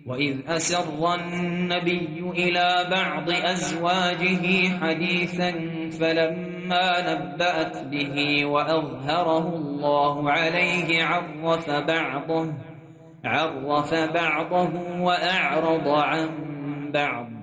وإذ أسر النبي إلى بعض أزواجه حديثا فلما نبأت به وأظهره الله عليه عرف بعضه وأعرض عن بعض.